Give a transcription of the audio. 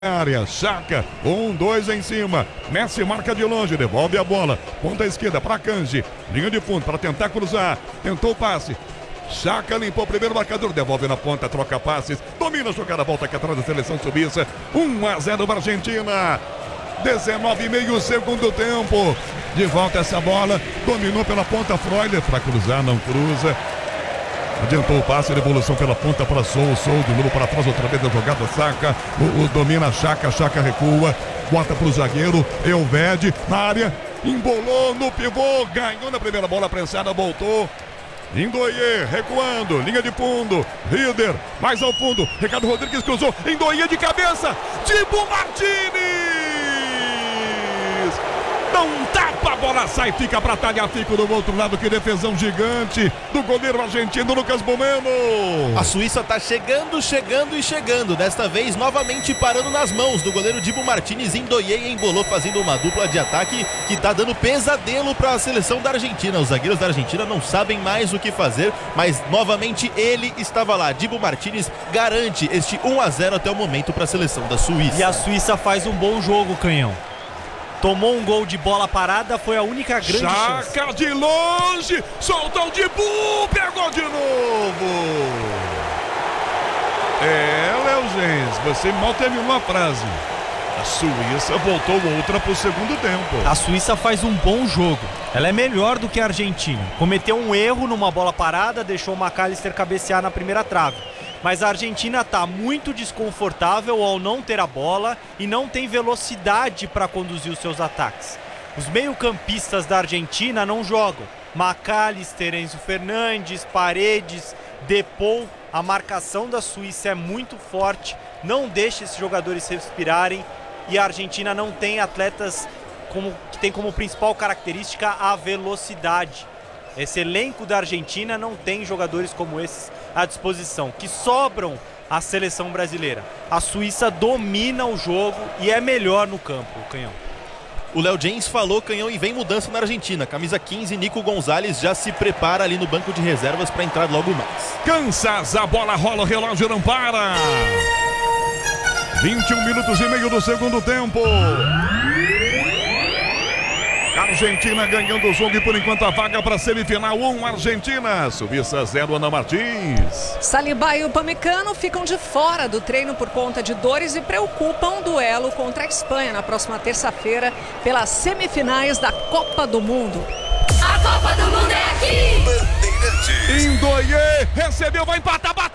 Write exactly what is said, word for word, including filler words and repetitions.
Área, Chaka, um, dois em cima, Messi marca de longe, devolve a bola, ponta esquerda para Kanji, linha de fundo para tentar cruzar, tentou o passe, Chaka limpou o primeiro marcador, devolve na ponta, troca passes, domina a jogada, volta aqui atrás da seleção suíça, um a zero para a Argentina, dezenove e meio segundo tempo, de volta essa bola, dominou pela ponta Freuler para cruzar, não cruza. Adiantou o passe, devolução pela ponta para Sou, Sou de novo para trás, outra vez da jogada, saca, o, o domina Chaka, Chaka recua, bota para o zagueiro, Elvede, na área, embolou no pivô, ganhou na primeira bola prensada, voltou, Indoie, recuando, linha de fundo, Rieder, mais ao fundo, Ricardo Rodrigues cruzou, Indoie de cabeça, Dibu Martínez! Não tapa, a bola sai, fica para Tagliafico do outro lado, que defesão gigante do goleiro argentino Lucas Bomeno. A Suíça tá chegando, chegando e chegando, desta vez novamente parando nas mãos do goleiro Dibu Martínez. Indoie e embolou, fazendo uma dupla de ataque que tá dando pesadelo para a seleção da Argentina. Os zagueiros da Argentina não sabem mais o que fazer, mas novamente ele estava lá. Dibu Martínez garante este um a zero até o momento para a seleção da Suíça. E a Suíça faz um bom jogo, Canhão. Tomou um gol de bola parada, foi a única grande chance. Chaka de longe, soltou o Dibu, pegou de novo. É, Léo Gens, você mal terminou a frase. A Suíça voltou outra para o segundo tempo. A Suíça faz um bom jogo. Ela é melhor do que a Argentina. Cometeu um erro numa bola parada, deixou o McAllister cabecear na primeira trave. Mas a Argentina está muito desconfortável ao não ter a bola e não tem velocidade para conduzir os seus ataques. Os meio-campistas da Argentina não jogam. McAllister, Enzo Fernandes, Paredes, Depou. A marcação da Suíça é muito forte, não deixa esses jogadores respirarem e a Argentina não tem atletas como, que tem como principal característica a velocidade. Esse elenco da Argentina não tem jogadores como esses à disposição, que sobram à seleção brasileira. A Suíça domina o jogo e é melhor no campo, o Canhão. O Léo Gens falou, Canhão, e vem mudança na Argentina. Camisa quinze, Nico Gonzalez já se prepara ali no banco de reservas para entrar logo mais. Kansas, a bola rola, o relógio não para. vinte e um minutos e meio do segundo tempo. Argentina ganhando o jogo e por enquanto a vaga para a semifinal. um Argentina, Suíça zero, Ana Martins. Saliba e o Upamecano ficam de fora do treino por conta de dores e preocupam o duelo contra a Espanha na próxima terça-feira pelas semifinais da Copa do Mundo. A Copa do Mundo é aqui! Indoie recebeu, vai empatar, bateu.